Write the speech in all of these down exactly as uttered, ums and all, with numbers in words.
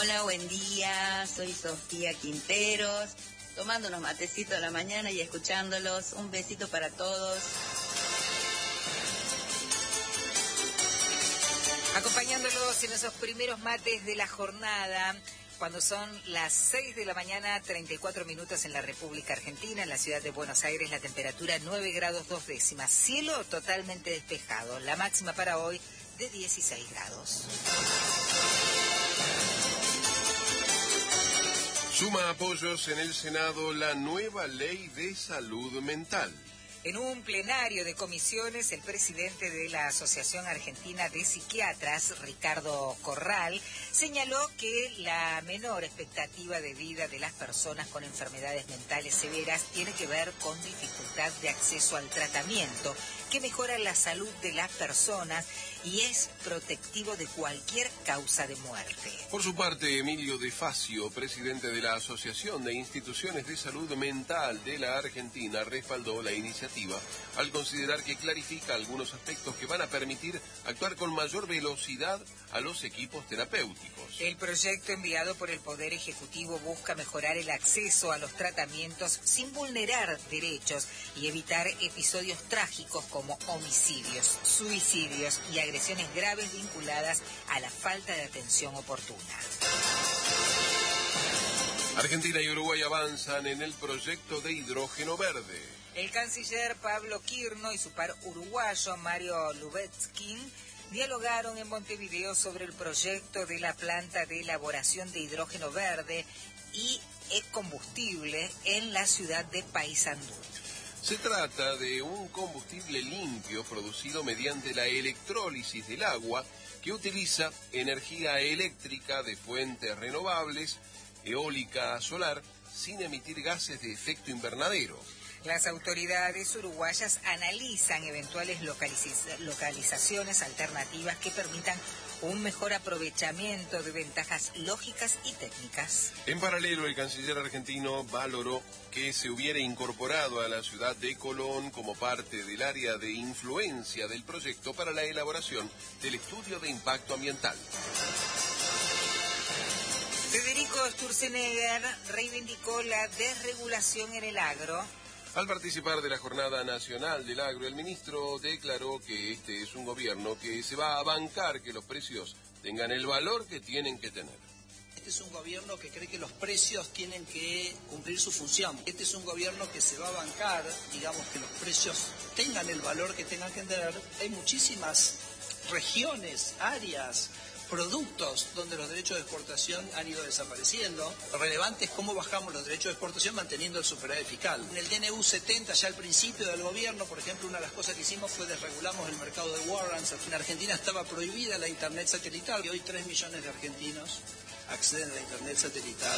Hola, buen día, soy Sofía Quinteros, tomando unos matecitos a la mañana y escuchándolos. Un besito para todos. Acompañándolos en esos primeros mates de la jornada, cuando son las seis de la mañana, treinta y cuatro minutos en la República Argentina, en la ciudad de Buenos Aires, la temperatura nueve grados dos décimas, cielo totalmente despejado, la máxima para hoy de dieciséis grados. Suma apoyos en el Senado la nueva ley de salud mental. En un plenario de comisiones, el presidente de la Asociación Argentina de Psiquiatras, Ricardo Corral, señaló que la menor expectativa de vida de las personas con enfermedades mentales severas tiene que ver con dificultad de acceso al tratamiento, que mejora la salud de las personas y es protectivo de cualquier causa de muerte. Por su parte, Emilio De Facio, presidente de la Asociación de Instituciones de Salud Mental de la Argentina, respaldó la iniciativa al considerar que clarifica algunos aspectos que van a permitir actuar con mayor velocidad a los equipos terapéuticos. El proyecto enviado por el Poder Ejecutivo busca mejorar el acceso a los tratamientos sin vulnerar derechos y evitar episodios trágicos como homicidios, suicidios y agresiones graves vinculadas a la falta de atención oportuna. Argentina y Uruguay avanzan en el proyecto de hidrógeno verde. El canciller Pablo Quirno y su par uruguayo Mario Lubetskin dialogaron en Montevideo sobre el proyecto de la planta de elaboración de hidrógeno verde y e-combustible en la ciudad de Paysandú. Se trata de un combustible limpio producido mediante la electrólisis del agua que utiliza energía eléctrica de fuentes renovables, eólica, solar, sin emitir gases de efecto invernadero. Las autoridades uruguayas analizan eventuales localiz- localizaciones alternativas que permitan un mejor aprovechamiento de ventajas lógicas y técnicas. En paralelo, el canciller argentino valoró que se hubiera incorporado a la ciudad de Colón como parte del área de influencia del proyecto para la elaboración del estudio de impacto ambiental. Federico Sturzenegger reivindicó la desregulación en el agro. Al participar de la Jornada Nacional del Agro, el ministro declaró que este es un gobierno que se va a bancar que los precios tengan el valor que tienen que tener. Este es un gobierno que cree que los precios tienen que cumplir su función. Este es un gobierno que se va a bancar, digamos, que los precios tengan el valor que tengan que tener. Hay muchísimas regiones, áreas, productos donde los derechos de exportación han ido desapareciendo. Lo relevante es cómo bajamos los derechos de exportación manteniendo el superávit fiscal. En el D N U setenta, ya al principio del gobierno, por ejemplo, una de las cosas que hicimos fue desregulamos el mercado de warrants. En Argentina estaba prohibida la internet satelital y hoy tres millones de argentinos acceden a la internet satelital.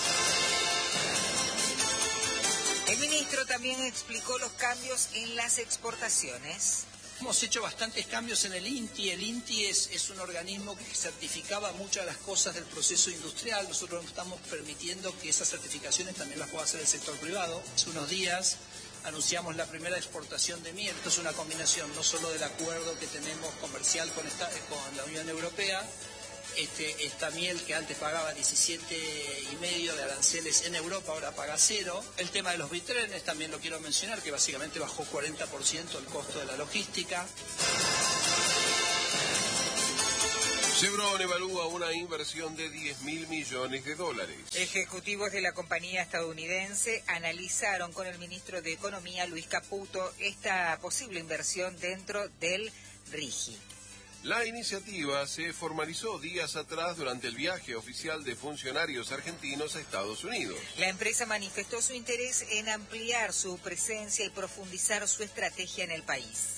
El ministro también explicó los cambios en las exportaciones. Hemos hecho bastantes cambios en el I N T I. El I N T I es, es un organismo que certificaba muchas de las cosas del proceso industrial. Nosotros estamos permitiendo que esas certificaciones también las pueda hacer el sector privado. Hace unos días anunciamos la primera exportación de miel. Esto es una combinación no solo del acuerdo que tenemos comercial con, esta, con la Unión Europea, Este, esta miel que antes pagaba diecisiete y medio de aranceles en Europa, ahora paga cero. El tema de los bitrenes también lo quiero mencionar, que básicamente bajó cuarenta por ciento el costo de la logística. Chevron evalúa una inversión de diez mil millones de dólares. Ejecutivos de la compañía estadounidense analizaron con el ministro de Economía, Luis Caputo, esta posible inversión dentro del RIGI. La iniciativa se formalizó días atrás durante el viaje oficial de funcionarios argentinos a Estados Unidos. La empresa manifestó su interés en ampliar su presencia y profundizar su estrategia en el país.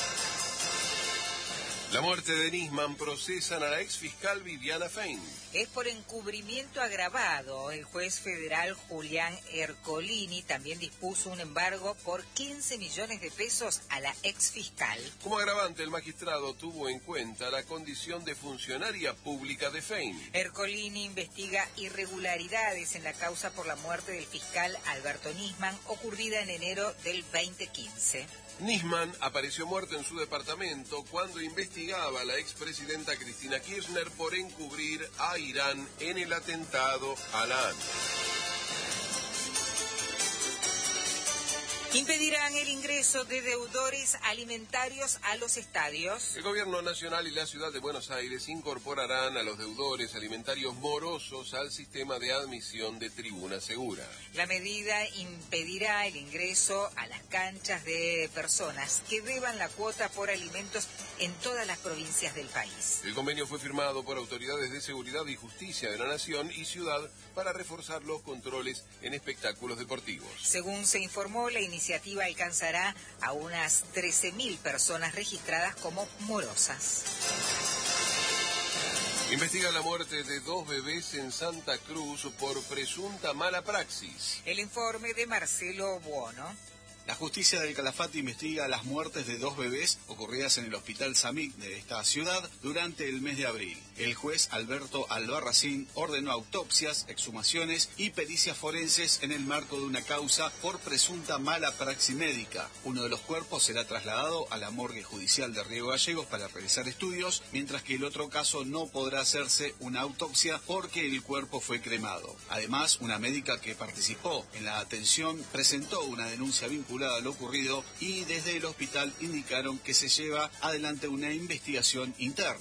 La muerte de Nisman procesan a la exfiscal Viviana Fein. Es por encubrimiento agravado. El juez federal Julián Ercolini también dispuso un embargo por quince millones de pesos a la exfiscal. Como agravante, el magistrado tuvo en cuenta la condición de funcionaria pública de Fein. Ercolini investiga irregularidades en la causa por la muerte del fiscal Alberto Nisman, ocurrida en enero del veinte quince. Nisman apareció muerto en su departamento cuando investigó investigaba a la expresidenta Cristina Kirchner por encubrir a Irán en el atentado a la A N A. Impedirán el ingreso de deudores alimentarios a los estadios. El Gobierno Nacional y la Ciudad de Buenos Aires incorporarán a los deudores alimentarios morosos al sistema de admisión de Tribuna Segura. La medida impedirá el ingreso a las canchas de personas que deban la cuota por alimentos en todas las provincias del país. El convenio fue firmado por autoridades de seguridad y justicia de la Nación y Ciudad para reforzar los controles en espectáculos deportivos. Según se informó, la iniciativa alcanzará a unas trece mil personas registradas como morosas. Investiga la muerte de dos bebés en Santa Cruz por presunta mala praxis. El informe de Marcelo Buono. La justicia del Calafate investiga las muertes de dos bebés ocurridas en el Hospital Samit de esta ciudad durante el mes de abril. El juez Alberto Albarracín ordenó autopsias, exhumaciones y pericias forenses en el marco de una causa por presunta mala praxis médica. Uno de los cuerpos será trasladado a la morgue judicial de Río Gallegos para realizar estudios, mientras que el otro caso no podrá hacerse una autopsia porque el cuerpo fue cremado. Además, una médica que participó en la atención presentó una denuncia vinculada a lo ocurrido y desde el hospital indicaron que se lleva adelante una investigación interna.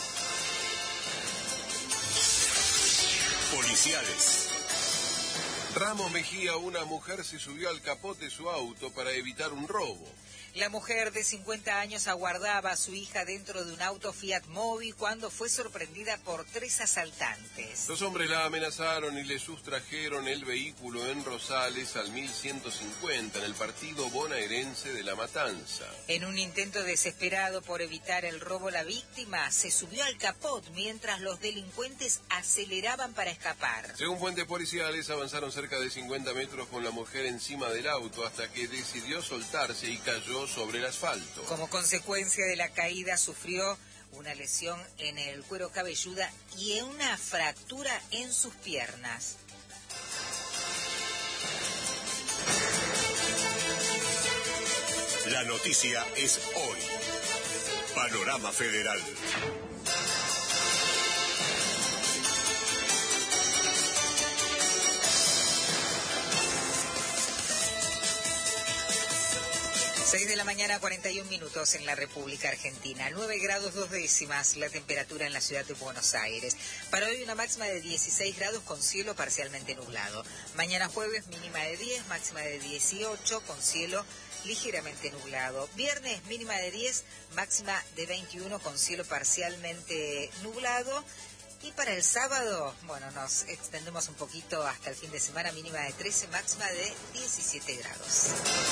Policiales. Ramos Mejía, una mujer se subió al capó de su auto para evitar un robo. La mujer de cincuenta años aguardaba a su hija dentro de un auto Fiat Mobi cuando fue sorprendida por tres asaltantes. Los hombres la amenazaron y le sustrajeron el vehículo en Rosales al mil ciento cincuenta en el partido bonaerense de La Matanza. En un intento desesperado por evitar el robo, la víctima se subió al capot mientras los delincuentes aceleraban para escapar. Según fuentes policiales, avanzaron cerca de cincuenta metros con la mujer encima del auto hasta que decidió soltarse y cayó sobre el asfalto. Como consecuencia de la caída sufrió una lesión en el cuero cabelluda y una fractura en sus piernas. La noticia es hoy. Panorama Federal. seis de la mañana, cuarenta y un minutos en la República Argentina. nueve grados dos décimas la temperatura en la ciudad de Buenos Aires. Para hoy una máxima de dieciséis grados con cielo parcialmente nublado. Mañana jueves mínima de diez, máxima de dieciocho con cielo ligeramente nublado. Viernes mínima de diez, máxima de veintiuno con cielo parcialmente nublado. Y para el sábado, bueno, nos extendemos un poquito hasta el fin de semana, mínima de trece, máxima de diecisiete grados.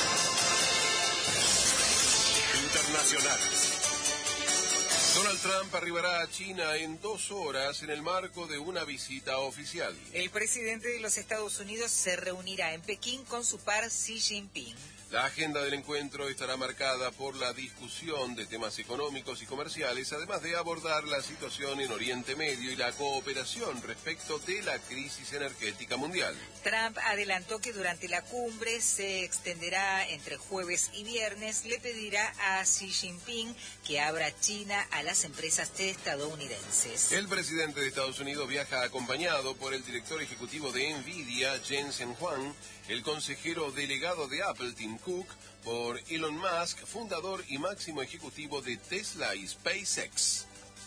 Internacionales. Donald Trump arribará a China en dos horas en el marco de una visita oficial. El presidente de los Estados Unidos se reunirá en Pekín con su par Xi Jinping. La agenda del encuentro estará marcada por la discusión de temas económicos y comerciales, además de abordar la situación en Oriente Medio y la cooperación respecto de la crisis energética mundial. Trump adelantó que durante la cumbre se extenderá entre jueves y viernes. Le pedirá a Xi Jinping que abra China a las empresas estadounidenses. El presidente de Estados Unidos viaja acompañado por el director ejecutivo de Nvidia, Jensen Huang, el consejero delegado de Apple, Tim Cook, por Elon Musk, fundador y máximo ejecutivo de Tesla y SpaceX.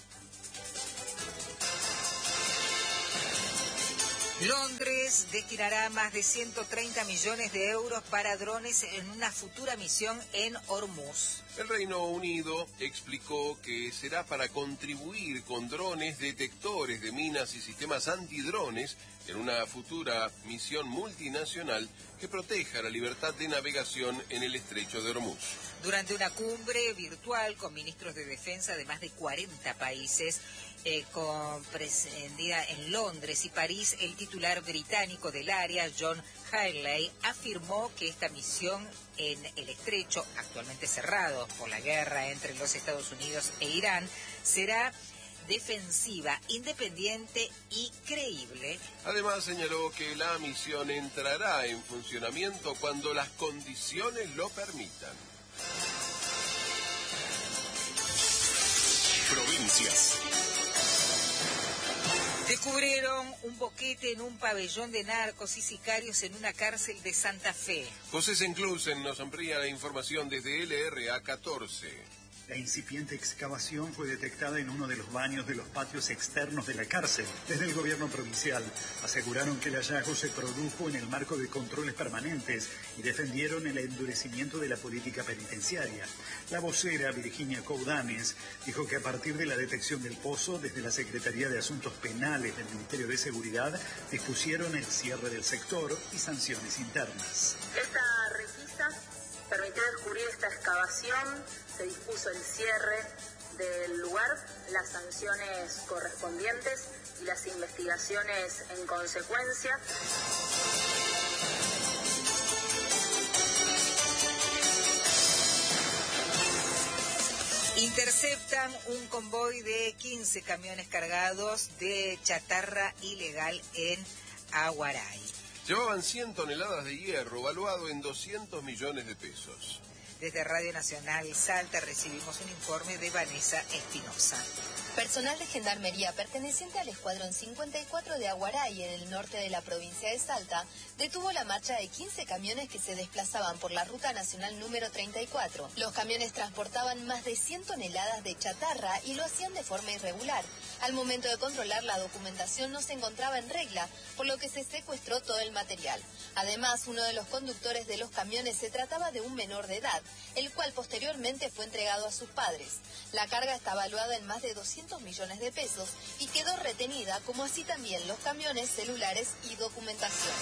Londres destinará más de ciento treinta millones de euros para drones en una futura misión en Hormuz. El Reino Unido explicó que será para contribuir con drones detectores de minas y sistemas antidrones en una futura misión multinacional que proteja la libertad de navegación en el estrecho de Hormuz. Durante una cumbre virtual con ministros de defensa de más de cuarenta países, eh, comprendida en Londres y París, el titular británico del área, John Haley, afirmó que esta misión en el estrecho, actualmente cerrado por la guerra entre los Estados Unidos e Irán, será defensiva, independiente y creíble. Además señaló que la misión entrará en funcionamiento cuando las condiciones lo permitan. Noticias. Descubrieron un boquete en un pabellón de narcos y sicarios en una cárcel de Santa Fe. José Senclusen nos amplía la información desde L R A catorce. La incipiente excavación fue detectada en uno de los baños de los patios externos de la cárcel. Desde el gobierno provincial aseguraron que el hallazgo se produjo en el marco de controles permanentes y defendieron el endurecimiento de la política penitenciaria. La vocera Virginia Coudames dijo que a partir de la detección del pozo, desde la Secretaría de Asuntos Penales del Ministerio de Seguridad, dispusieron el cierre del sector y sanciones internas. Esta requisa permitió descubrir esta excavación, se dispuso el cierre del lugar, las sanciones correspondientes y las investigaciones en consecuencia. Interceptan un convoy de quince camiones cargados de chatarra ilegal en Aguaray. Llevaban cien toneladas de hierro, valuado en doscientos millones de pesos. Desde Radio Nacional Salta recibimos un informe de Vanessa Espinosa. Personal de Gendarmería perteneciente al Escuadrón cincuenta y cuatro de Aguaray, en el norte de la provincia de Salta, detuvo la marcha de quince camiones que se desplazaban por la Ruta Nacional número treinta y cuatro. Los camiones transportaban más de cien toneladas de chatarra y lo hacían de forma irregular. Al momento de controlar, la documentación no se encontraba en regla, por lo que se secuestró todo el material. Además, uno de los conductores de los camiones se trataba de un menor de edad, el cual posteriormente fue entregado a sus padres. La carga está valuada en más de doscientos millones de pesos y quedó retenida, como así también los camiones, celulares y documentación.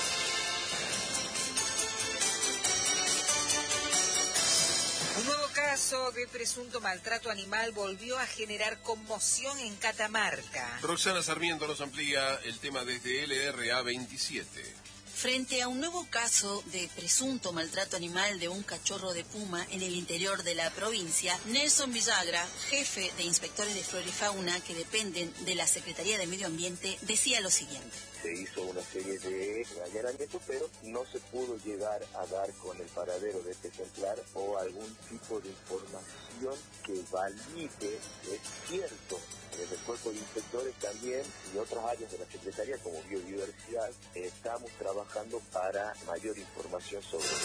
Un nuevo caso de presunto maltrato animal volvió a generar conmoción en Catamarca. Roxana Sarmiento nos amplía el tema desde L R A veintisiete. Frente a un nuevo caso de presunto maltrato animal de un cachorro de puma en el interior de la provincia, Nelson Villagra, jefe de inspectores de flora y fauna que dependen de la Secretaría de Medio Ambiente, decía lo siguiente. Se hizo una serie de allanamientos, pero no se pudo llegar a dar con el paradero de este ejemplar o algún tipo de información que valide, es cierto. Desde el cuerpo de inspectores también y otras áreas de la Secretaría como biodiversidad estamos trabajando para mayor información sobre eso.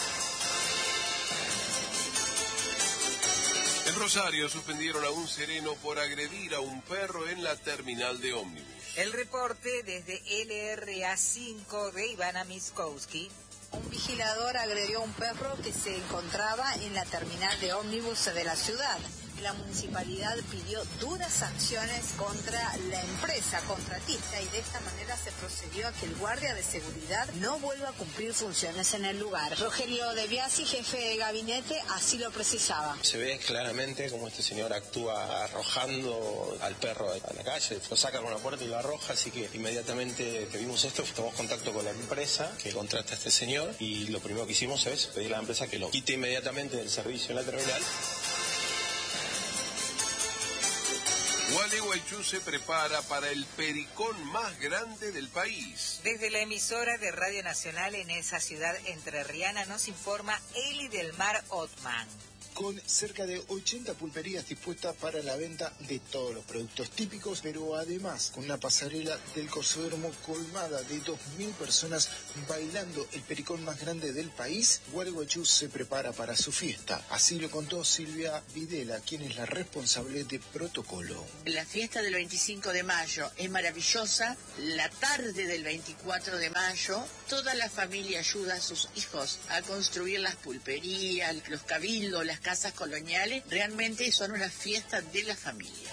En Rosario suspendieron a un sereno por agredir a un perro en la terminal de ómnibus. El reporte desde L R A cinco de Ivana Miskowski. Un vigilador agredió a un perro que se encontraba en la terminal de ómnibus de la ciudad. La municipalidad pidió duras sanciones contra la empresa contratista y de esta manera se procedió a que el guardia de seguridad no vuelva a cumplir funciones en el lugar. Rogelio De Biasi, jefe de gabinete, así lo precisaba. Se ve claramente cómo este señor actúa arrojando al perro a la calle, lo saca con la puerta y lo arroja, así que inmediatamente que vimos esto, tomamos contacto con la empresa que contrata a este señor y lo primero que hicimos es pedir a la empresa que lo quite inmediatamente del servicio en la terminal. Gualeguaychú se prepara para el pericón más grande del país. Desde la emisora de Radio Nacional en esa ciudad entrerriana nos informa Eli del Mar Otman. Con cerca de ochenta pulperías dispuestas para la venta de todos los productos típicos, pero además con una pasarela del Corsódromo colmada de dos mil personas bailando el pericón más grande del país, Gualeguaychú se prepara para su fiesta. Así lo contó Silvia Videla, quien es la responsable de protocolo. La fiesta del veinticinco de mayo es maravillosa. La tarde del veinticuatro de mayo, toda la familia ayuda a sus hijos a construir las pulperías, los cabildos, las casas coloniales. Realmente son una fiesta de la familia.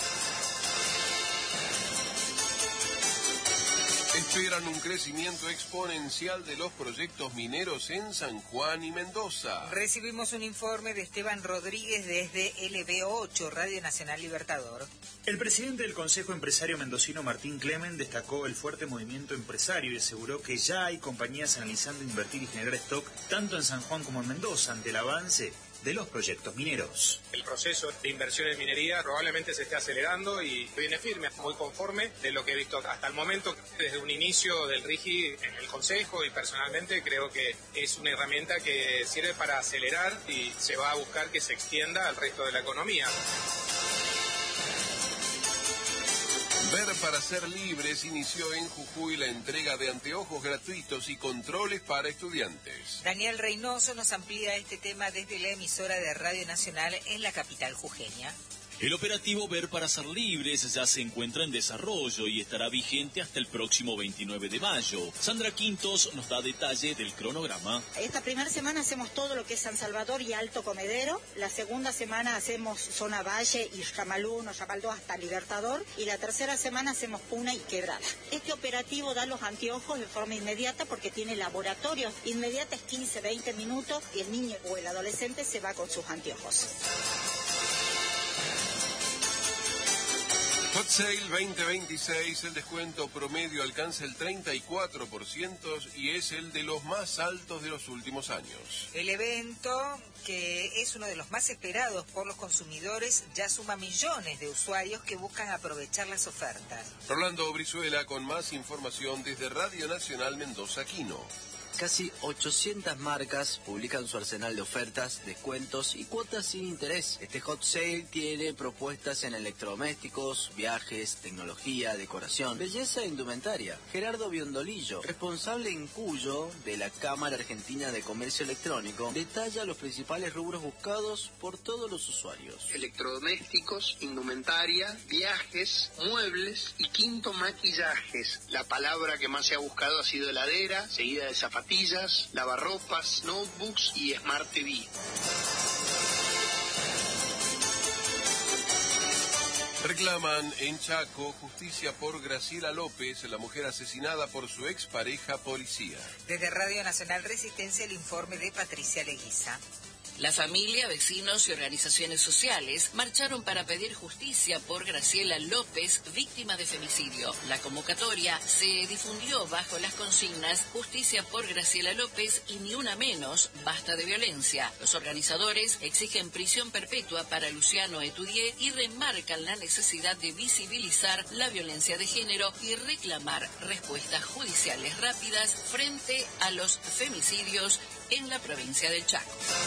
Esperan un crecimiento exponencial de los proyectos mineros en San Juan y Mendoza. Recibimos un informe de Esteban Rodríguez desde L B ocho, Radio Nacional Libertador. El presidente del Consejo Empresario Mendocino, Martín Clemen, destacó el fuerte movimiento empresario y aseguró que ya hay compañías analizando invertir y generar stock tanto en San Juan como en Mendoza ante el avance de los proyectos mineros. El proceso de inversión en minería probablemente se esté acelerando y viene firme, muy conforme de lo que he visto hasta el momento. Desde un inicio del RIGI en el Consejo y personalmente creo que es una herramienta que sirve para acelerar y se va a buscar que se extienda al resto de la economía. Ver para ser libres inició en Jujuy la entrega de anteojos gratuitos y controles para estudiantes. Daniel Reynoso nos amplía este tema desde la emisora de Radio Nacional en la capital jujeña. El operativo Ver para ser libres ya se encuentra en desarrollo y estará vigente hasta el próximo veintinueve de mayo. Sandra Quintos nos da detalle del cronograma. Esta primera semana hacemos todo lo que es San Salvador y Alto Comedero. La segunda semana hacemos zona Valle y Yamalú, Yapaldó hasta Libertador. Y la tercera semana hacemos Puna y Quebrada. Este operativo da los anteojos de forma inmediata porque tiene laboratorios. Inmediata es quince, veinte minutos y el niño o el adolescente se va con sus anteojos. Hot Sale veinte veintiséis, el descuento promedio alcanza el treinta y cuatro por ciento y es el de los más altos de los últimos años. El evento, que es uno de los más esperados por los consumidores, ya suma millones de usuarios que buscan aprovechar las ofertas. Rolando Brizuela con más información desde Radio Nacional Mendoza Quino. Casi ochocientas marcas publican su arsenal de ofertas, descuentos y cuotas sin interés. Este hot sale tiene propuestas en electrodomésticos, viajes, tecnología, decoración, belleza e indumentaria. Gerardo Biondolillo, responsable en Cuyo de la Cámara Argentina de Comercio Electrónico, detalla los principales rubros buscados por todos los usuarios. Electrodomésticos, indumentaria, viajes, muebles y quinto, maquillajes. La palabra que más se ha buscado ha sido heladera, seguida de zapatillas, lavarropas, notebooks y Smart T V. Reclaman en Chaco justicia por Graciela López, la mujer asesinada por su expareja policía. Desde Radio Nacional Resistencia, el informe de Patricia Leguiza. La familia, vecinos y organizaciones sociales marcharon para pedir justicia por Graciela López, víctima de femicidio. La convocatoria se difundió bajo las consignas Justicia por Graciela López y ni una menos, basta de violencia. Los organizadores exigen prisión perpetua para Luciano Etudié y remarcan la necesidad de visibilizar la violencia de género y reclamar respuestas judiciales rápidas frente a los femicidios en la provincia del Chaco.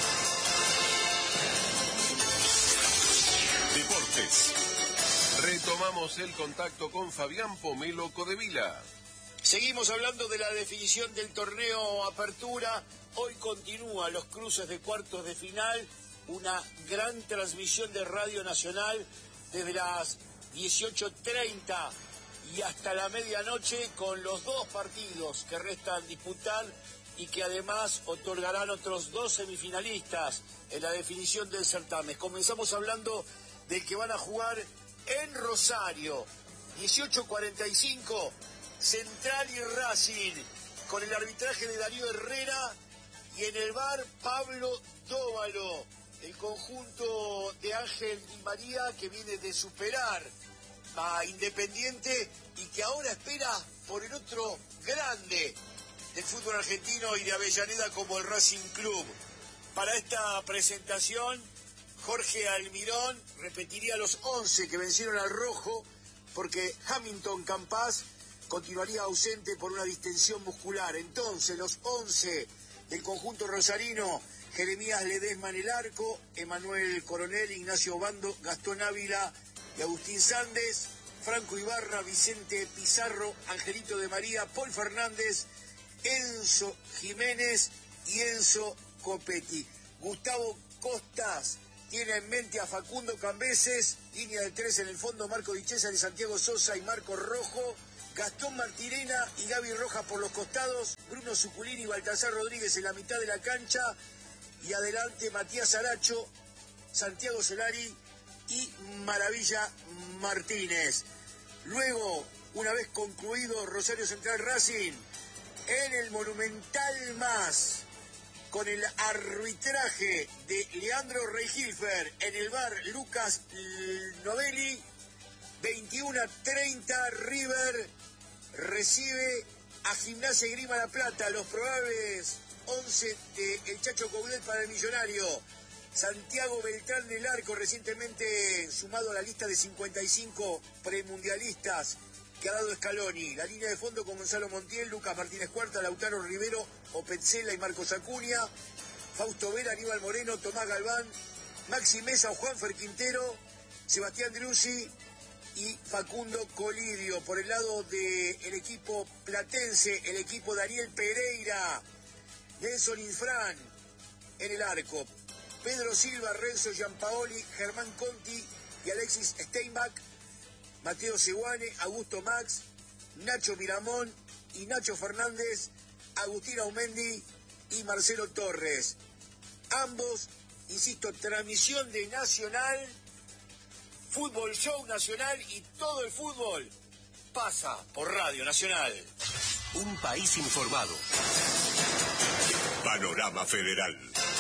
Deportes. Retomamos el contacto con Fabián Pomelo Codevila. Seguimos hablando de la definición del torneo Apertura. Hoy continúan los cruces de cuartos de final. Una gran transmisión de Radio Nacional desde las dieciocho treinta y hasta la medianoche con los dos partidos que restan disputar y que además otorgarán otros dos semifinalistas en la definición del certamen. Comenzamos hablando del que van a jugar en Rosario, dieciocho cuarenta y cinco, Central y Racing, con el arbitraje de Darío Herrera y en el V A R Pablo Dóvalo, el conjunto de Ángel Di María que viene de superar a Independiente y que ahora espera por el otro grande del fútbol argentino y de Avellaneda como el Racing Club. Para esta presentación, Jorge Almirón repetiría los once que vencieron al rojo porque Hamilton Campas continuaría ausente por una distensión muscular. Entonces, los once del conjunto rosarino: Jeremías Ledesma en el arco, Emanuel Coronel, Ignacio Bando, Gastón Ávila y Agustín Sández, Franco Ibarra, Vicente Pizarro, Angelito de María, Paul Fernández, Enzo Jiménez y Enzo Copetti. Gustavo Costas tiene en mente a Facundo Cambeses, línea de tres en el fondo, Marco Di Cesare, Santiago Sosa y Marco Rojo, Gastón Martirena y Gaby Rojas por los costados, Bruno Suculini y Baltasar Rodríguez en la mitad de la cancha, y adelante Matías Aracho, Santiago Solari y Maravilla Martínez. Luego, una vez concluido Rosario Central Racing, en el Monumental Más, con el arbitraje de Leandro Reihilfer, en el V A R Lucas Novelli, veintiuno treinta, River recibe a Gimnasia y Grima La Plata, los probables once de El Chacho Coudet para el Millonario. Santiago Beltrán del Arco, recientemente sumado a la lista de cincuenta y cinco premundialistas que ha dado Scaloni. La línea de fondo con Gonzalo Montiel, Lucas Martínez Cuarta, Lautaro Rivero, Opetzela y Marcos Acuña, Fausto Vera, Aníbal Moreno, Tomás Galván, Maxi Mesa o Juanfer Quintero, Sebastián Druzzi y Facundo Colidio. Por el lado del equipo platense, el equipo Daniel Pereira, Nelson Infran en el arco, Pedro Silva, Renzo Giampaoli, Germán Conti y Alexis Steinbach, Mateo Seguane, Augusto Max, Nacho Miramón y Nacho Fernández, Agustín Aumendi y Marcelo Torres. Ambos, insisto, transmisión de Nacional, Fútbol Show Nacional, y todo el fútbol pasa por Radio Nacional. Un país informado. Panorama Federal.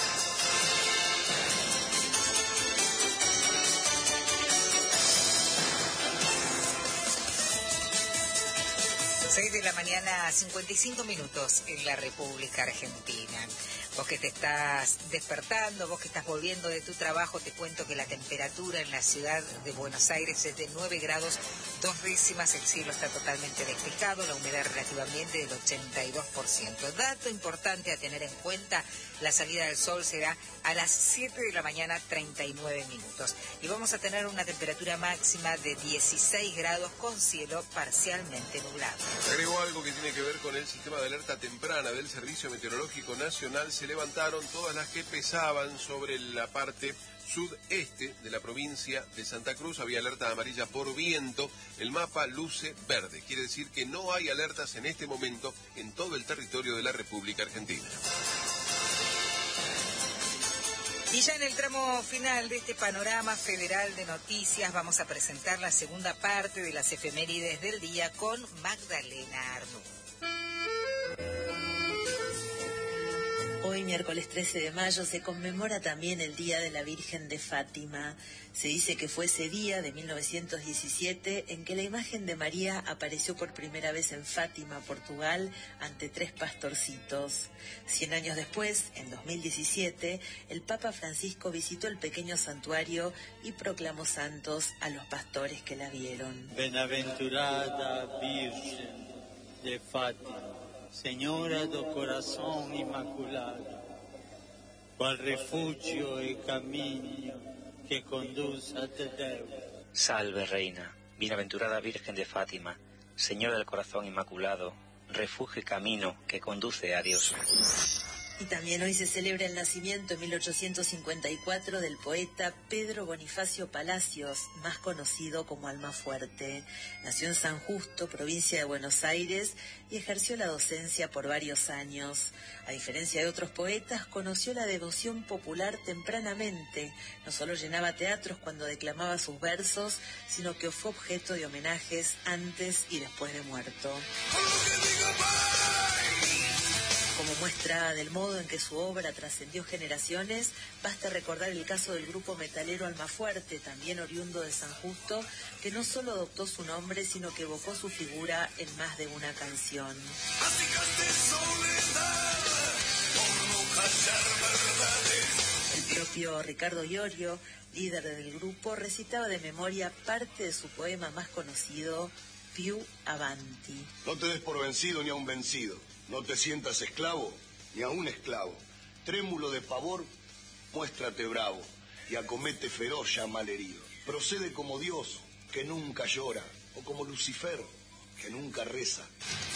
seis de la mañana, cincuenta y cinco minutos en la República Argentina. Vos que te estás despertando, vos que estás volviendo de tu trabajo, te cuento que la temperatura en la ciudad de Buenos Aires es de nueve grados, dos décimas, el cielo está totalmente despejado, la humedad relativamente del ochenta y dos por ciento. Dato importante a tener en cuenta, la salida del sol será a las siete de la mañana, treinta y nueve minutos. Y vamos a tener una temperatura máxima de dieciséis grados con cielo parcialmente nublado. Agregó algo que tiene que ver con el sistema de alerta temprana del Servicio Meteorológico Nacional. Se levantaron todas las que pesaban sobre la parte sudeste de la provincia de Santa Cruz. Había alerta amarilla por viento. El mapa luce verde. Quiere decir que no hay alertas en este momento en todo el territorio de la República Argentina. Y ya en el tramo final de este panorama federal de noticias vamos a presentar la segunda parte de las efemérides del día con Magdalena Arnú. Hoy, miércoles trece de mayo, se conmemora también el Día de la Virgen de Fátima. Se dice que fue ese día de mil novecientos diecisiete en que la imagen de María apareció por primera vez en Fátima, Portugal, ante tres pastorcitos. Cien años después, en dos mil diecisiete, el Papa Francisco visitó el pequeño santuario y proclamó santos a los pastores que la vieron. Bienaventurada Virgen de Fátima, Señora do Coração Imaculado, qual refugio e caminho que conduz até Deus. Salve, Reina, bienaventurada Virgen de Fátima, Señora del Corazón Inmaculado, refugio y camino que conduce a Dios. Y también hoy se celebra el nacimiento en mil ochocientos cincuenta y cuatro del poeta Pedro Bonifacio Palacios, más conocido como Almafuerte. Nació en San Justo, provincia de Buenos Aires, y ejerció la docencia por varios años. A diferencia de otros poetas, conoció la devoción popular tempranamente. No solo llenaba teatros cuando declamaba sus versos, sino que fue objeto de homenajes antes y después de muerto. Como muestra del modo en que su obra trascendió generaciones, basta recordar el caso del grupo metalero Almafuerte, también oriundo de San Justo, que no solo adoptó su nombre, sino que evocó su figura en más de una canción. El propio Ricardo Iorio, líder del grupo, recitaba de memoria parte de su poema más conocido, Più Avanti. No te des por vencido ni a un vencido. No te sientas esclavo, ni a un esclavo. Trémulo de pavor, muéstrate bravo, y acomete feroz ya malherido. Procede como Dios, que nunca llora, o como Lucifer, que nunca reza.